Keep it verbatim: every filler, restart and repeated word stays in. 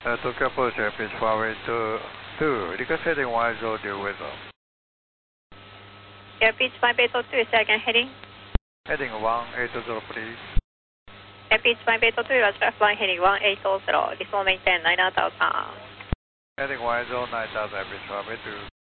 Uh, Tokyo approach airport Huawei two, two, request heading one zero due weather. Airport one eight zero two, second heading. Heading one eight zero please. Airport one eight zero two, Roger, flying heading one eight zero, resume maintain nine thousand. Heading one zero nine thousand, airport Huawei two.